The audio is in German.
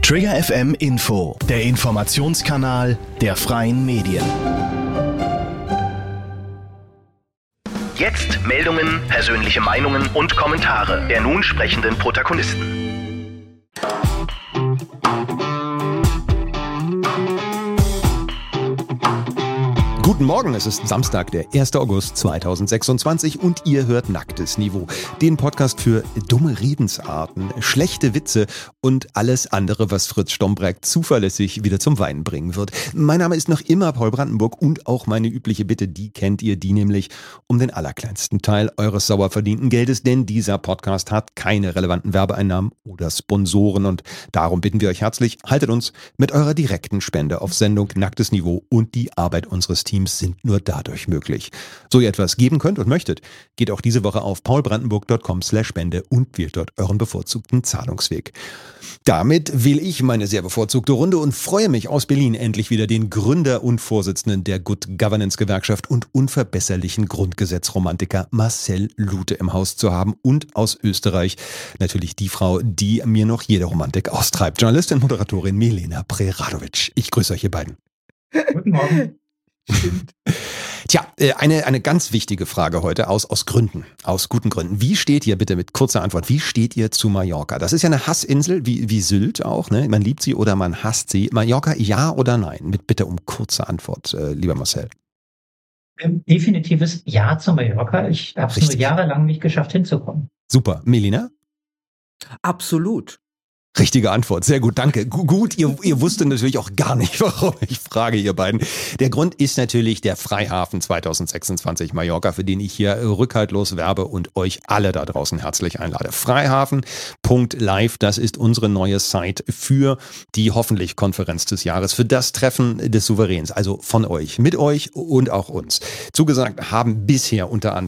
Trigger FM Info, der Informationskanal der freien Medien. Jetzt Meldungen, persönliche Meinungen und Kommentare der nun sprechenden Protagonisten. Guten Morgen, es ist Samstag, der 1. August 2026 und ihr hört Nacktes Niveau, den Podcast für dumme Redensarten, schlechte Witze und alles andere, was Fritz Stombreck zuverlässig wieder zum Weinen bringen wird. Mein Name ist noch immer Paul Brandenburg und auch meine übliche Bitte, die kennt ihr, die nämlich um den allerkleinsten Teil eures sauer verdienten Geldes, denn dieser Podcast hat keine relevanten Werbeeinnahmen oder Sponsoren und darum bitten wir euch herzlich, haltet uns mit eurer direkten Spende auf Sendung. Nacktes Niveau und die Arbeit unseres Teams sind nur dadurch möglich. So ihr etwas geben könnt und möchtet, geht auch diese Woche auf paulbrandenburg.com/Spende und wählt dort euren bevorzugten Zahlungsweg. Damit wähle ich meine sehr bevorzugte Runde und freue mich aus Berlin endlich wieder den Gründer und Vorsitzenden der Good Governance Gewerkschaft und unverbesserlichen Grundgesetzromantiker Marcel Lute im Haus zu haben und aus Österreich natürlich die Frau, die mir noch jede Romantik austreibt. Journalistin und Moderatorin Milena Preradovic. Ich grüße euch ihr beiden. Guten Morgen. Tja, eine ganz wichtige Frage heute aus Gründen, aus guten Gründen. Wie steht ihr, bitte mit kurzer Antwort, wie steht ihr zu Mallorca? Das ist ja eine Hassinsel, wie Sylt auch, ne? Man liebt sie oder man hasst sie. Mallorca, ja oder nein? Mit bitte um kurze Antwort, lieber Marcel. Definitives Ja zu Mallorca. Ich habe es nur jahrelang nicht geschafft hinzukommen. Super. Melina? Absolut. Richtige Antwort, sehr gut, danke. Gut, ihr wusstet natürlich auch gar nicht, warum ich frage, ihr beiden. Der Grund ist natürlich der Freihafen 2026 Mallorca, für den ich hier rückhaltlos werbe und euch alle da draußen herzlich einlade. Freihafen.live, das ist unsere neue Site für die hoffentlich Konferenz des Jahres, für das Treffen des Souveräns, also von euch, mit euch und auch uns. Zugesagt haben bisher unter anderem